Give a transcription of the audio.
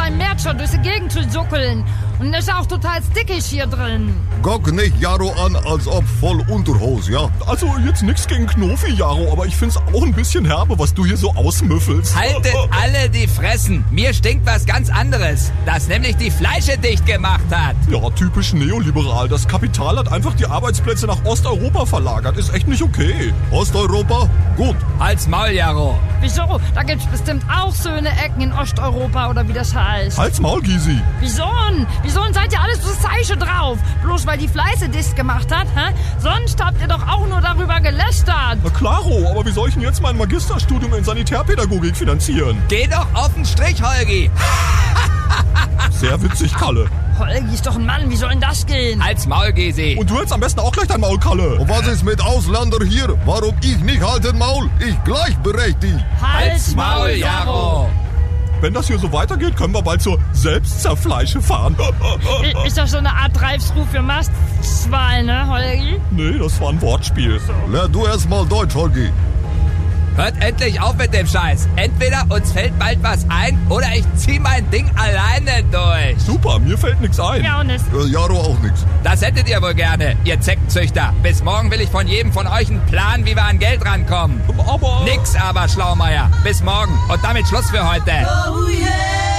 seinem Mädchen durch die Gegend zu suckeln. Und ist auch total stickig hier drin. Guck nicht Jaro an, als ob voll Unterhose, ja? Also jetzt nix gegen Knofi, Jaro, aber ich find's auch ein bisschen herbe, was du hier so ausmüffelst. Haltet alle die Fressen. Mir stinkt was ganz anderes, das nämlich die Fleische dicht gemacht hat. Ja, typisch neoliberal. Das Kapital hat einfach die Arbeitsplätze nach Osteuropa verlagert. Ist echt nicht okay. Osteuropa? Gut. Halt's Maul, Jaro. Wieso? Da gibt's bestimmt auch so eine Ecken in Osteuropa oder wie das heißt. Halt's Maul, Gysi. Wieso? Wieso seid ihr alles so Zeiche drauf? Bloß weil die Fleiße dicht gemacht hat, hä? Sonst habt ihr doch auch nur darüber gelästert. Na klaro, aber wie soll ich denn jetzt mein Magisterstudium in Sanitärpädagogik finanzieren? Geh doch auf den Strich, Holgi. Sehr witzig, Kalle. Holgi ist doch ein Mann, wie soll denn das gehen? Halt's Maul, Gysi. Und du hältst am besten auch gleich dein Maul, Kalle. Und was ist mit Ausländer hier? Warum ich nicht halten Maul? Ich gleichberechtigt. Halt's Maul, Jaro. Wenn das hier so weitergeht, können wir bald zur Selbstzerfleische fahren. Ist das so eine Art Reifsruf für Mastzwal, ne, Holgi? Nee, das war ein Wortspiel. Lern du erst mal Deutsch, Holgi. Hört endlich auf mit dem Scheiß. Entweder uns fällt bald was ein oder ich zieh mein Ding alleine durch. Super, mir fällt nichts ein. Ja, und es. Jaro auch nix. Das hättet ihr wohl gerne, ihr Zeckenzüchter. Bis morgen will ich von jedem von euch einen Plan, wie wir an Geld rankommen. Aber... Nix aber, Schlaumeier. Bis morgen. Und damit Schluss für heute. Oh yeah.